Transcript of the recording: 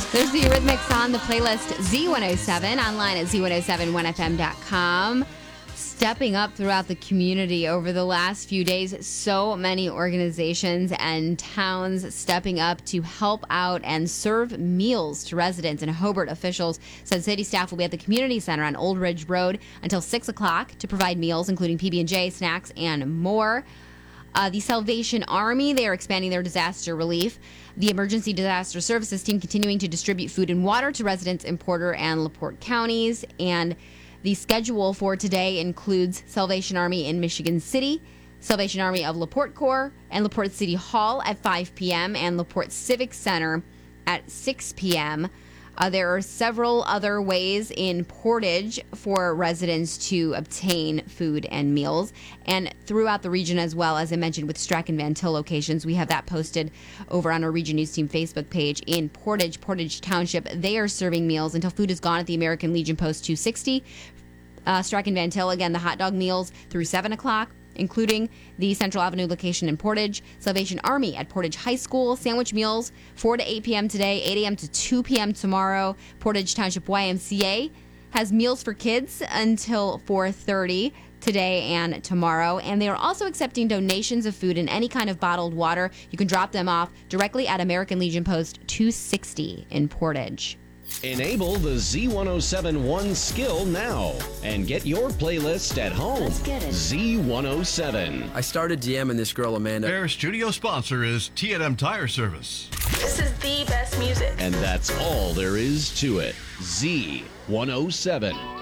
There's the Eurythmics on the playlist Z107, online at z1071fm.com. Stepping up throughout the community over the last few days, so many organizations and towns stepping up to help out and serve meals to residents. And Hobart officials said city staff will be at the community center on Old Ridge Road until 6 o'clock to provide meals, including PB&J, snacks, and more. The Salvation Army, they are expanding their disaster relief. The Emergency Disaster Services team continuing to distribute food and water to residents in Porter and LaPorte counties. And the schedule for today includes Salvation Army in Michigan City, Salvation Army of LaPorte Corps, and LaPorte City Hall at 5 p.m. and LaPorte Civic Center at 6 p.m. There are several other ways in Portage for residents to obtain food and meals. And throughout the region as well, as I mentioned, with Strack and Van Til locations, we have that posted over on our Region News Team Facebook page. In Portage Township, they are serving meals until food is gone at the American Legion Post 260. Strack and Van Til, again, the hot dog meals through 7 o'clock. Including the Central Avenue location in Portage, Salvation Army at Portage High School, sandwich meals 4 to 8 p.m. today, 8 a.m. to 2 p.m. tomorrow. Portage Township YMCA has meals for kids until 4:30 today and tomorrow. And they are also accepting donations of food and any kind of bottled water. You can drop them off directly at American Legion Post 260 in Portage. Enable the Z107 One skill now and get your playlist at home. Let's get it. Z107. I started DMing this girl, Amanda. Their studio sponsor is T&M Tire Service. This is the best music. And that's all there is to it. Z107.